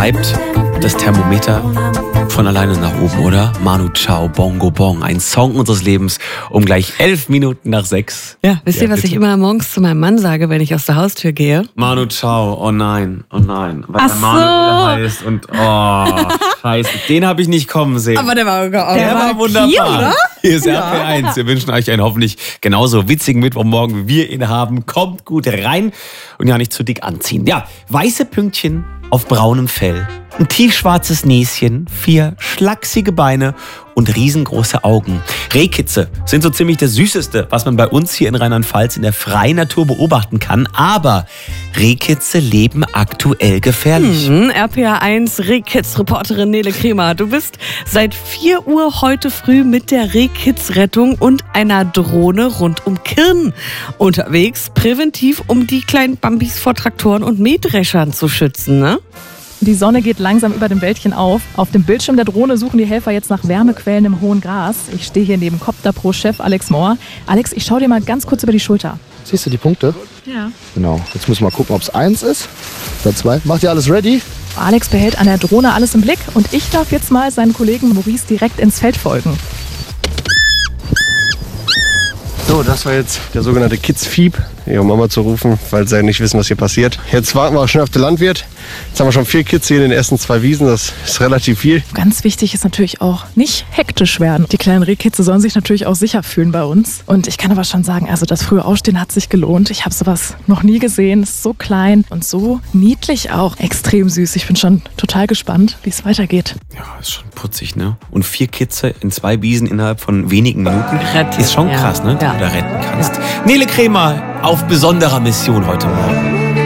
treibt das Thermometer von alleine nach oben, oder? Manu Chao, Bongo Bong, ein Song unseres Lebens um gleich 11 Minuten nach 6. Ja, wisst ihr, was ich immer morgens zu meinem Mann sage, wenn ich aus der Haustür gehe? Manu Chao, oh nein, weil Ach er Manuel heißt und scheiße, den habe ich nicht kommen sehen. Aber der war wunderbar. Hier, oder? Hier ist RP1. Wir wünschen euch einen hoffentlich genauso witzigen Mittwochmorgen, wie wir ihn haben. Kommt gut rein und ja nicht zu dick anziehen. Ja, weiße Pünktchen auf braunem Fell, ein tiefschwarzes Näschen, 4 schlachsige Beine und riesengroße Augen. Rehkitze sind so ziemlich das Süßeste, was man bei uns hier in Rheinland-Pfalz in der freien Natur beobachten kann. Aber Rehkitze leben aktuell gefährlich. RPA1 Rehkitz-Reporterin Nele Kremer. Du bist seit 4 Uhr heute früh mit der Rehkitz-Rettung und einer Drohne rund um Kirn unterwegs, präventiv, um die kleinen Bambis vor Traktoren und Mähdreschern zu schützen, ne? Die Sonne geht langsam über dem Wäldchen auf. Auf dem Bildschirm der Drohne suchen die Helfer jetzt nach Wärmequellen im hohen Gras. Ich stehe hier neben Copter-Pro-Chef Alex Mohr. Alex, ich schaue dir mal ganz kurz über die Schulter. Siehst du die Punkte? Ja. Genau. Jetzt müssen wir mal gucken, ob es 1 ist oder 2. Macht ihr alles ready? Alex behält an der Drohne alles im Blick und ich darf jetzt mal seinem Kollegen Maurice direkt ins Feld folgen. So, das war jetzt der sogenannte Kids-Fieb, ihre Mama zu rufen, weil sie ja nicht wissen, was hier passiert. Jetzt warten wir auch schon auf den Landwirt. Jetzt haben wir schon 4 Kids hier in den ersten 2 Wiesen, das ist relativ viel. Ganz wichtig ist natürlich auch, nicht hektisch werden. Die kleinen Rehkitze sollen sich natürlich auch sicher fühlen bei uns. Und ich kann aber schon sagen, also das frühe Aufstehen hat sich gelohnt. Ich habe sowas noch nie gesehen. Es ist so klein und so niedlich auch. Extrem süß. Ich bin schon total gespannt, wie es weitergeht. Ja, ist schon putzig, ne? Und 4 Kitze in 2 Wiesen innerhalb von wenigen Minuten. Retten, Ist schon ja. krass, ne? Ja. Du da retten kannst. Nele Kremer auf besonderer Mission heute Morgen.